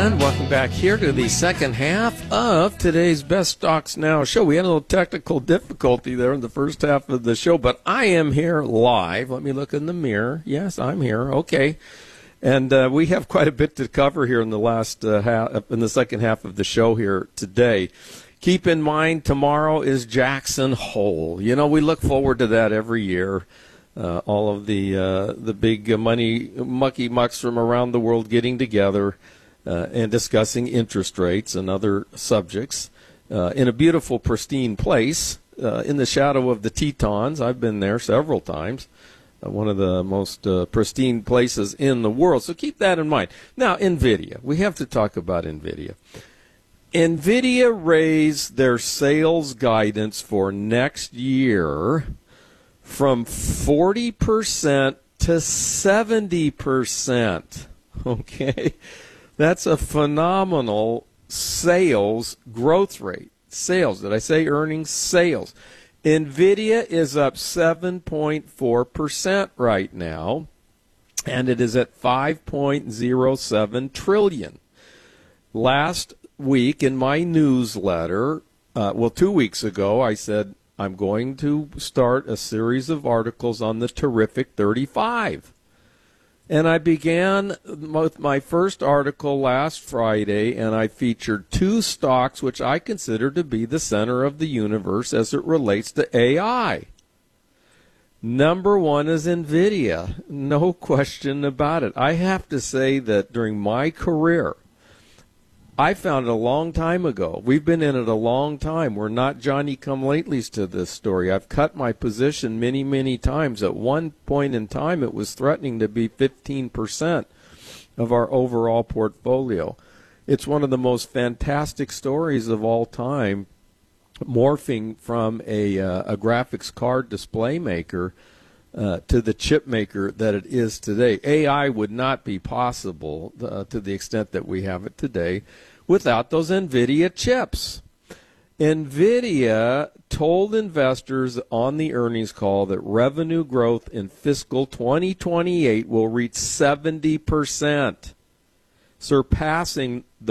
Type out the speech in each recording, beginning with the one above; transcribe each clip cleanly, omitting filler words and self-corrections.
And welcome back here to the second half of today's Best Stocks Now show. We had a little technical difficulty there in the first half of the show, but I am here live. Let me look in the mirror. Yes, I'm here. Okay. And we have quite a bit to cover here in the in the second half of the show here today. Keep in mind, tomorrow is Jackson Hole. You know, we look forward to that every year. All of the big money mucky mucks from around the world getting together and discussing interest rates and other subjects in a beautiful, pristine place in the shadow of the Tetons. I've been there several times. One of the most pristine places in the world. So keep that in mind. Now, NVIDIA. We have to talk about NVIDIA. NVIDIA raised their sales guidance for next year from 40% to 70%. Okay? That's a phenomenal sales growth rate. Sales. Did I say earnings? Sales. NVIDIA is up 7.4% right now, and it is at $5.07 trillion. Last week in my newsletter, 2 weeks ago, I said I'm going to start a series of articles on the Terrific 35. And I began with my first article last Friday, and I featured two stocks which I consider to be the center of the universe as it relates to AI. Number one is NVIDIA, no question about it. I have to say that during my career, I found it a long time ago. We've been in it a long time. We're not Johnny-come-latelys to this story. I've cut my position many, many times. At one point in time, it was threatening to be 15% of our overall portfolio. It's one of the most fantastic stories of all time, morphing from a graphics card display maker to the chip maker that it is today. AI would not be possible to the extent that we have it today without those NVIDIA chips. NVIDIA told investors on the earnings call that revenue growth in fiscal 2028 will reach 70%, surpassing the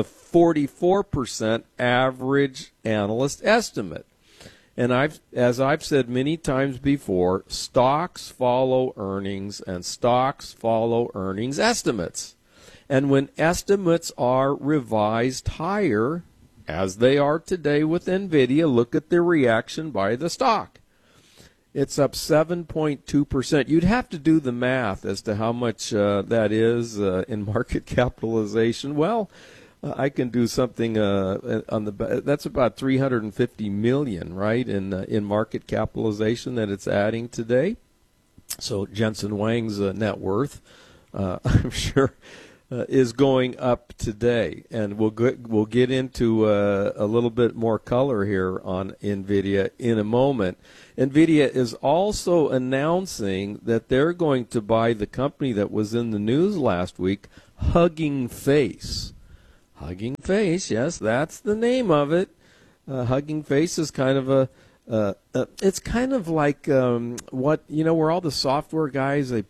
44% average analyst estimate. And as I've said many times before, stocks follow earnings and stocks follow earnings estimates. And when estimates are revised higher, as they are today with NVIDIA, look at the reaction by the stock. It's up 7.2%. You'd have to do the math as to how much that is in market capitalization. Well, I can do something on the. That's about $350 million, right, in market capitalization that it's adding today. So Jensen Huang's net worth, I'm sure, is going up today, and we'll get into a little bit more color here on NVIDIA in a moment. NVIDIA is also announcing that they're going to buy the company that was in the news last week, Hugging Face. Hugging Face, yes, that's the name of it. Hugging Face is kind of it's kind of like where all the software guys, they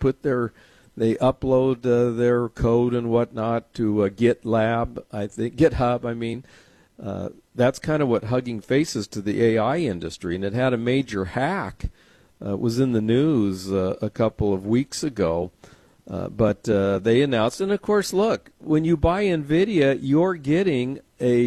upload their code and whatnot to GitHub, I mean. That's kind of what Hugging Face is to the AI industry, and it had a major hack. Was in the news a couple of weeks ago. But they announced, and of course, look, when you buy NVIDIA, you're getting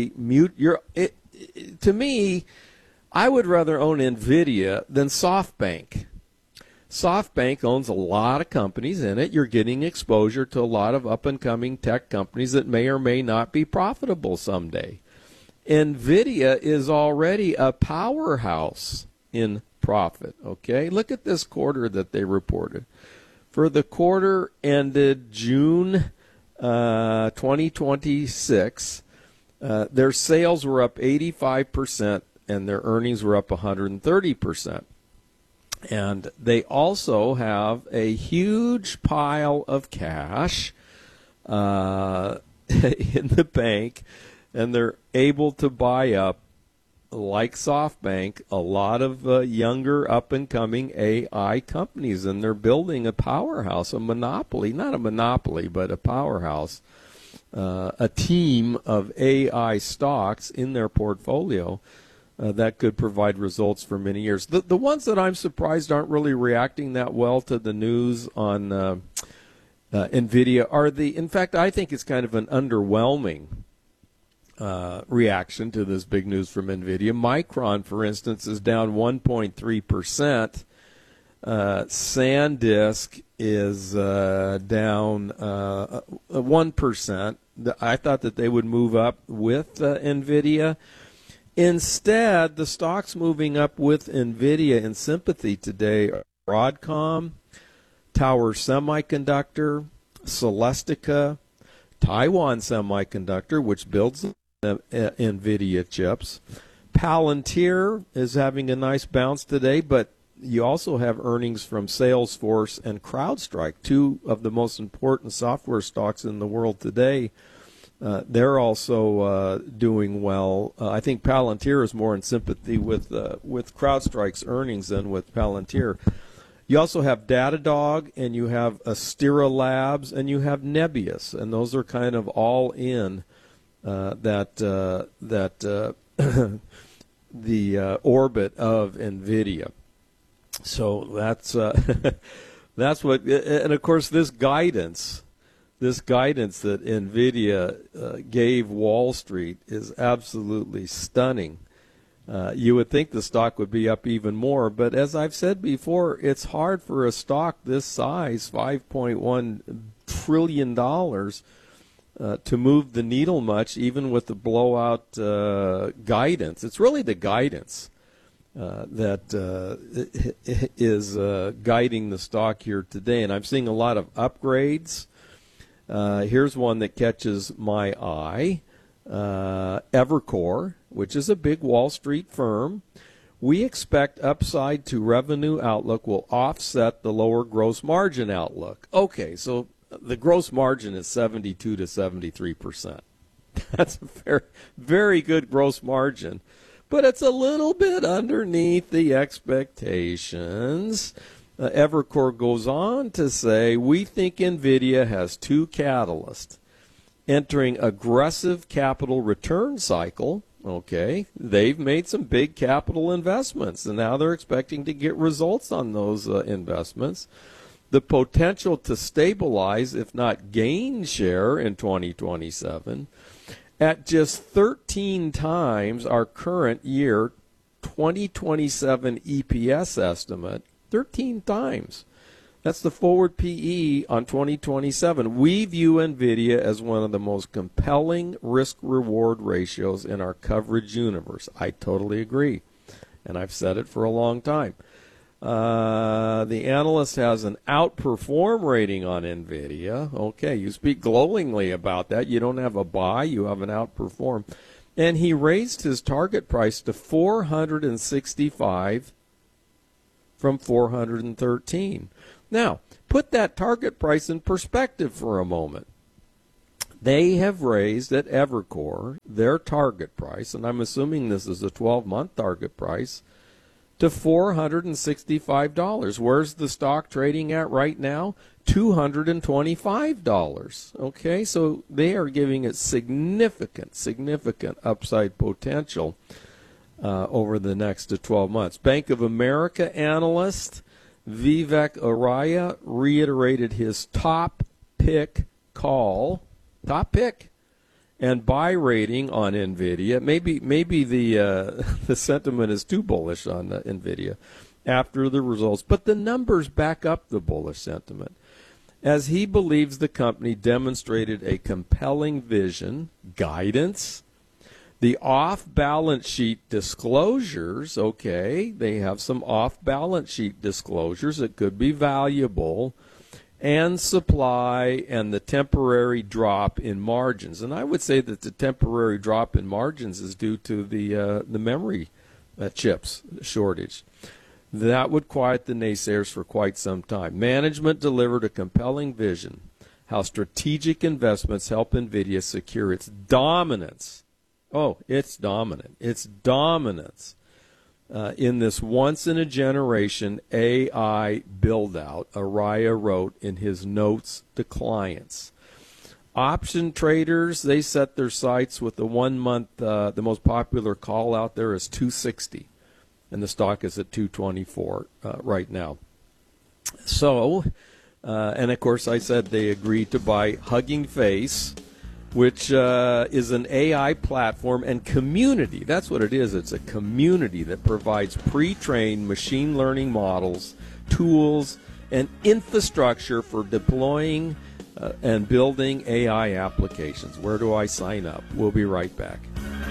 to me, I would rather own NVIDIA than SoftBank. SoftBank owns a lot of companies in it. You're getting exposure to a lot of up-and-coming tech companies that may or may not be profitable someday. NVIDIA is already a powerhouse in profit, okay? Look at this quarter that they reported. For the quarter ended June 2026, their sales were up 85% and their earnings were up 130%. And they also have a huge pile of cash in the bank, and they're able to buy up, like SoftBank, a lot of younger up-and-coming AI companies, and they're building a powerhouse, a monopoly, not a monopoly, but a powerhouse a team of AI stocks in their portfolio that could provide results for many years. The ones that I'm surprised aren't really reacting that well to the news on NVIDIA are in fact, I think it's kind of an underwhelming reaction to this big news from NVIDIA. Micron, for instance, is down 1.3%. SanDisk is down 1%. I thought that they would move up with NVIDIA. Instead, the stocks moving up with NVIDIA in sympathy today are Broadcom, Tower Semiconductor, Celestica, Taiwan Semiconductor, which builds NVIDIA chips. Palantir is having a nice bounce today, but you also have earnings from Salesforce and CrowdStrike, two of the most important software stocks in the world today. They're also doing well. I think Palantir is more in sympathy with CrowdStrike's earnings than with Palantir. You also have Datadog, and you have Astera Labs, and you have Nebius, and those are kind of all in the orbit of NVIDIA. So that's that's what, and of course this guidance that NVIDIA gave Wall Street is absolutely stunning. You would think the stock would be up even more, but as I've said before, it's hard for a stock this size, $5.1 trillion, to move the needle much, even with the blowout guidance. It's really the guidance that is guiding the stock here today, and I'm seeing a lot of upgrades. Here's one that catches my eye. Evercore, which is a big Wall Street firm. We expect upside to revenue outlook will offset the lower gross margin outlook. Okay, so the gross margin is 72 to 73%. That's a very, very good gross margin, but it's a little bit underneath the expectations. Evercore goes on to say, we think NVIDIA has two catalysts. Entering aggressive capital return cycle, okay, they've made some big capital investments, and now they're expecting to get results on those investments. The potential to stabilize, if not gain share in 2027, at just 13 times our current year 2027 EPS estimate, 13 times. That's the forward PE on 2027. We view NVIDIA as one of the most compelling risk-reward ratios in our coverage universe. I totally agree, and I've said it for a long time. The analyst has an outperform rating on NVIDIA. Okay, you speak glowingly about that. You don't have a buy, you have an outperform. And he raised his target price to 465 from 413. Now, put that target price in perspective for a moment. They have raised at Evercore their target price, and I'm assuming this is a 12-month target price, to $465. Where's the stock trading at right now? $225. Okay, so they are giving it significant upside potential over the next 12 months. Bank of America analyst Vivek Arya reiterated his top pick and buy rating on NVIDIA. Maybe the sentiment is too bullish on NVIDIA after the results, but the numbers back up the bullish sentiment, as he believes the company demonstrated a compelling vision, guidance. The off-balance sheet disclosures, okay, they have some off-balance sheet disclosures that could be valuable, and supply and the temporary drop in margins. And I would say that the temporary drop in margins is due to the memory chips shortage. That would quiet the naysayers for quite some time. Management delivered a compelling vision, how strategic investments help NVIDIA secure its dominance. Oh, it's dominant. It's dominance in this once-in-a-generation AI build-out, Araya wrote in his notes to clients. Option traders, they set their sights with the 1 month, the most popular call out there is 260, and the stock is at 224 right now. So, and of course I said they agreed to buy Hugging Face, which is an AI platform and community. That's what it is. It's a community that provides pre-trained machine learning models, tools, and infrastructure for deploying and building AI applications. Where do I sign up? We'll be right back.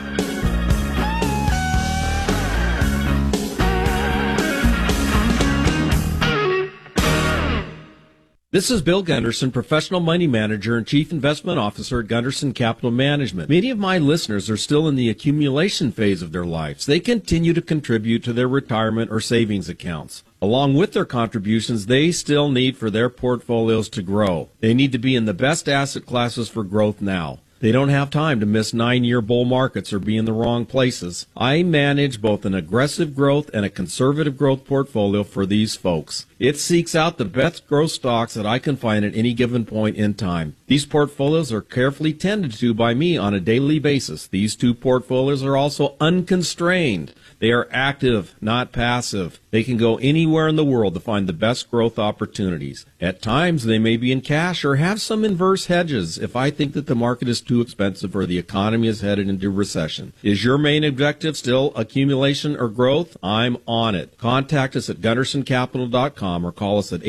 This is Bill Gunderson, Professional Money Manager and Chief Investment Officer at Gunderson Capital Management. Many of my listeners are still in the accumulation phase of their lives. They continue to contribute to their retirement or savings accounts. Along with their contributions, they still need for their portfolios to grow. They need to be in the best asset classes for growth now. They don't have time to miss 9-year bull markets or be in the wrong places. I manage both an aggressive growth and a conservative growth portfolio for these folks. It seeks out the best growth stocks that I can find at any given point in time. These portfolios are carefully tended to by me on a daily basis. These two portfolios are also unconstrained. They are active, not passive. They can go anywhere in the world to find the best growth opportunities. At times, they may be in cash or have some inverse hedges if I think that the market is too expensive or the economy is headed into recession. Is your main objective still accumulation or growth? I'm on it. Contact us at GundersonCapital.com or call us at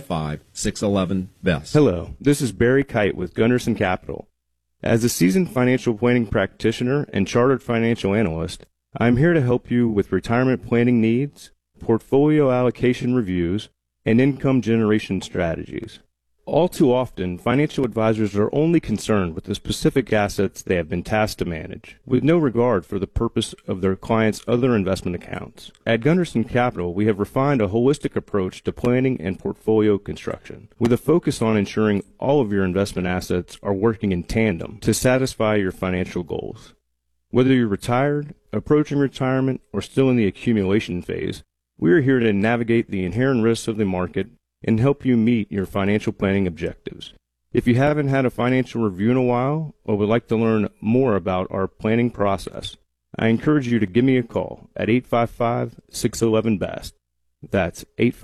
855-611-BEST. Hello, this is Barry Kite with Gunderson Capital. As a seasoned financial planning practitioner and chartered financial analyst, I'm here to help you with retirement planning needs, portfolio allocation reviews, and income generation strategies. All too often, financial advisors are only concerned with the specific assets they have been tasked to manage, with no regard for the purpose of their clients' other investment accounts. At Gunderson Capital, we have refined a holistic approach to planning and portfolio construction, with a focus on ensuring all of your investment assets are working in tandem to satisfy your financial goals. Whether you're retired, approaching retirement, or still in the accumulation phase, we are here to navigate the inherent risks of the market and help you meet your financial planning objectives. If you haven't had a financial review in a while or would like to learn more about our planning process, I encourage you to give me a call at 855-611-BEST. That's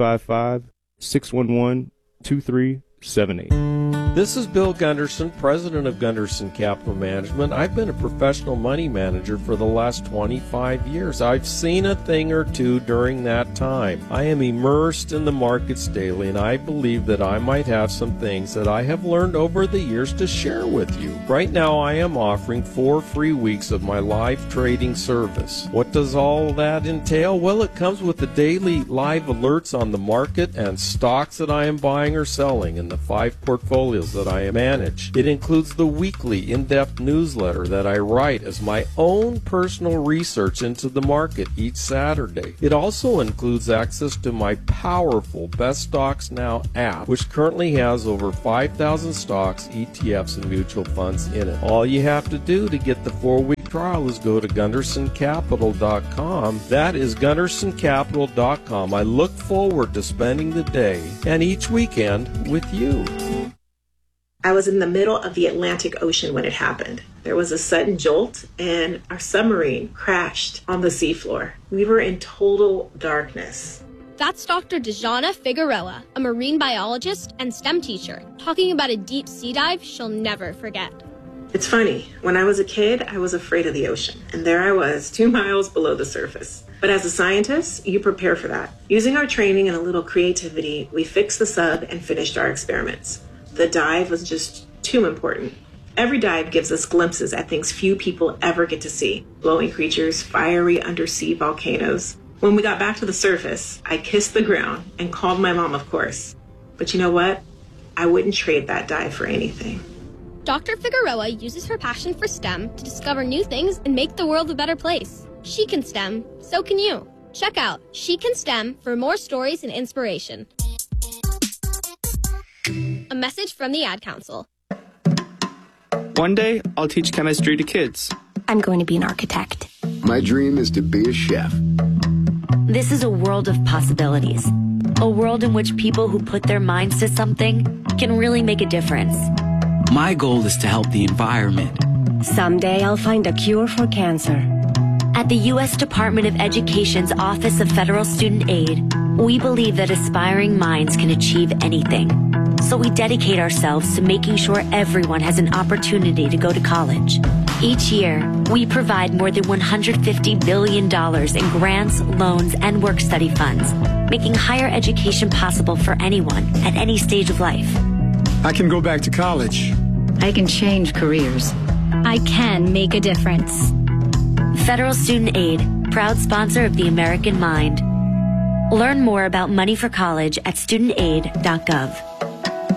855-611-2378. This is Bill Gunderson, president of Gunderson Capital Management. I've been a professional money manager for the last 25 years. I've seen a thing or two during that time. I am immersed in the markets daily, and I believe that I might have some things that I have learned over the years to share with you. Right now, I am offering 4 free weeks of my live trading service. What does all that entail? Well, it comes with the daily live alerts on the market and stocks that I am buying or selling in the 5 portfolios that I manage. It includes the weekly in-depth newsletter that I write as my own personal research into the market each Saturday. It also includes access to my powerful Best Stocks Now app, which currently has over 5,000 stocks, ETFs, and mutual funds in it. All you have to do to get the 4-week trial is go to GundersonCapital.com. That is GundersonCapital.com. I look forward to spending the day and each weekend with you. I was in the middle of the Atlantic Ocean when it happened. There was a sudden jolt and our submarine crashed on the seafloor. We were in total darkness. That's Dr. Dejana Figueroa, a marine biologist and STEM teacher, talking about a deep sea dive she'll never forget. It's funny, when I was a kid, I was afraid of the ocean, and there I was, 2 miles below the surface. But as a scientist, you prepare for that. Using our training and a little creativity, we fixed the sub and finished our experiments. The dive was just too important. Every dive gives us glimpses at things few people ever get to see. Glowing creatures, fiery undersea volcanoes. When we got back to the surface, I kissed the ground and called my mom, of course. But you know what? I wouldn't trade that dive for anything. Dr. Figueroa uses her passion for STEM to discover new things and make the world a better place. She can STEM, so can you. Check out She Can STEM for more stories and inspiration. A message from the Ad Council. One day, I'll teach chemistry to kids. I'm going to be an architect. My dream is to be a chef. This is a world of possibilities. A world in which people who put their minds to something can really make a difference. My goal is to help the environment. Someday I'll find a cure for cancer. At the U.S. Department of Education's Office of Federal Student Aid, we believe that aspiring minds can achieve anything. So we dedicate ourselves to making sure everyone has an opportunity to go to college. Each year, we provide more than $150 billion in grants, loans, and work-study funds, making higher education possible for anyone at any stage of life. I can go back to college. I can change careers. I can make a difference. Federal Student Aid, proud sponsor of the American Mind. Learn more about money for college at studentaid.gov.